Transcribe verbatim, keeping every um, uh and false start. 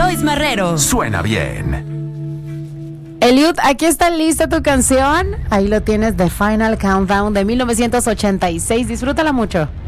Joyce Marrero. Suena bien. Eliud, aquí está lista tu canción. Ahí lo tienes, The Final Countdown de mil novecientos ochenta y seis. Disfrútala mucho.